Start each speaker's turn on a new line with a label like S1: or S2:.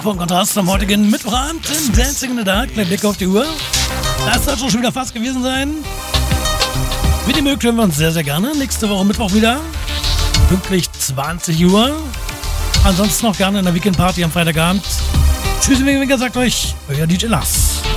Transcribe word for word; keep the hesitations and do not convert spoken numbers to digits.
S1: von Kontrast am heutigen Mittwochabend in Dancing in the Dark. Ein Blick auf die Uhr. Das soll schon wieder fast gewesen sein. Wenn ihr mögt, hören wir uns sehr, sehr gerne. Nächste Woche Mittwoch wieder. Pünktlich zwanzig Uhr. Ansonsten noch gerne in der Weekend Party am Freitagabend. Tschüss, wie gesagt euch, euer D J Lars.